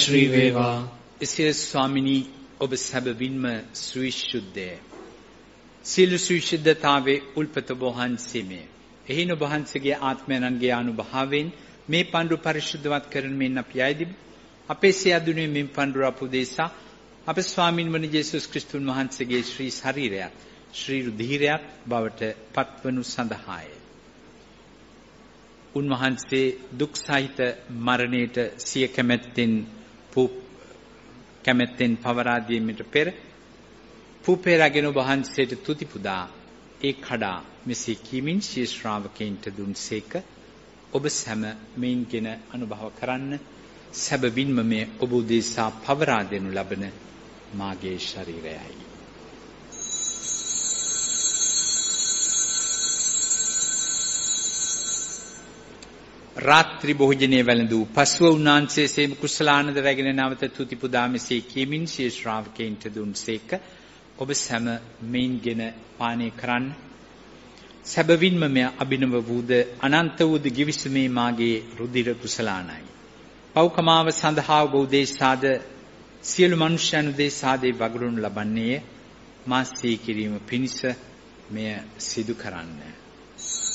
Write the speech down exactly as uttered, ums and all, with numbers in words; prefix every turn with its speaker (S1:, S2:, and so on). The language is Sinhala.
S1: ශ්‍රී වේවා.
S2: එසේ ස්වාමිනී ඔබ සැබවින්ම සවිශුද්ධය. සියලු සවිශුද්ධතාවේ උල්පත වහන්සේමය. එහින ඔබ වහන්සේගේ ආත්මයන්ගේ අනුභවයෙන් මේ පඬුර පරිශුද්ධවත් කරන මෙන් අපි යයිදිමු. අපේ සියදුනේ මෙන් පඬුර අපුදේසා අප ස්වාමින් වන යේසුස් ක්‍රිස්තුන් වහන්සේගේ ශ්‍රී ශරීරයත් ශ්‍රී රුධිරයත් බවට පත්වනු සඳහාය. උන්වහන්සේ දුක් සහිත මරණයට සිය කැමැත්තෙන් කැමැත්තෙන් පවරා දීමට පෙර පුපේරගෙන වහන්සේට තුති පුදා ඒ කඩා මෙසේ කීමින් සිය ශ්‍රාවකයන්ට දුන්සේක. ඔබ සැම මෙයින්ගෙන අනුභව කරන්න. සැබවින්ම මේ ඔබ උදෙසා පවරා දෙනු ලබන මාගේ ශරීරයයි. රාත්‍රී භෝජනයේ වැළඳූ පසුව උන්වහන්සේ සේම කුසලානද රැගෙන නැවත තුති පුදා මෙසේ කීමින් සිය ශ්‍රාවකයන්ට දුන්සේක. ඔබ සැම මෙයින්ගෙන පානය කරන්න. සැබවින්ම මෙය අභිනව වූද අනන්ත වූද ගිවිසුමේ මාගේ රුධිර කුසලානයි. පව්කමාව සඳහා ඔබ උදෙසාද සියලු මනුෂ්‍යයන් උදෙසාද වගුරුන් ලබන්නේය. මා සිහි කිරීම පිණිස මෙය සිදු කරන්න.